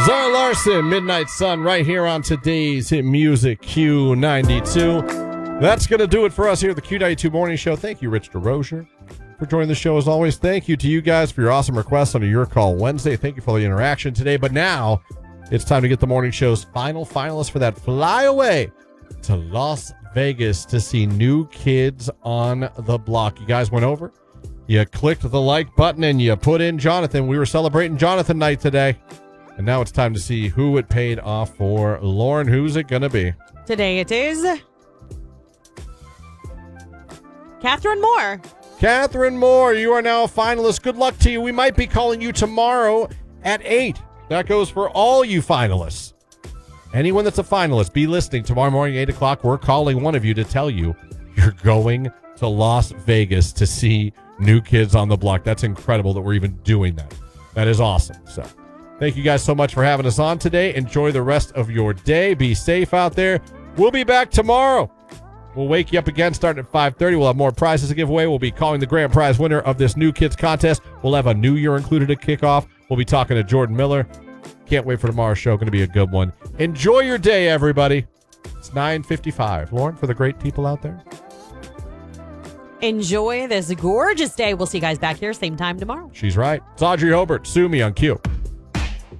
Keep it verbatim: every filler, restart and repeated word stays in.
Zara Larson, Midnight Sun, right here on today's Hit Music Q ninety-two. That's going to do it for us here at the Q ninety-two Morning Show. Thank you, Rich DeRozier, for joining the show as always. Thank you to you guys for your awesome requests on a Your Call Wednesday. Thank you for the interaction today. But now it's time to get the morning show's final finalists for that flyaway to Las Vegas to see New Kids on the Block. You guys went over, you clicked the like button, and you put in Jonathan. We were celebrating Jonathan night today. And now it's time to see who it paid off for. Lauren, who's it going to be? Today it is Catherine Moore. Catherine Moore, you are now a finalist. Good luck to you. We might be calling you tomorrow at eight. That goes for all you finalists. Anyone that's a finalist, be listening tomorrow morning, eight o'clock. We're calling one of you to tell you you're going to Las Vegas to see New Kids on the Block. That's incredible that we're even doing that. That is awesome. So thank you guys so much for having us on today. Enjoy the rest of your day. Be safe out there. We'll be back tomorrow. We'll wake you up again starting at five thirty. We'll have more prizes to give away. We'll be calling the grand prize winner of this New Kids contest. We'll have a New Year included at kickoff. We'll be talking to Jordan Miller. Can't wait for tomorrow's show. Going to be a good one. Enjoy your day, everybody. It's nine fifty-five. Lauren, for the great people out there. Enjoy this gorgeous day. We'll see you guys back here same time tomorrow. She's right. It's Audrey Hobart. Sue me on Q.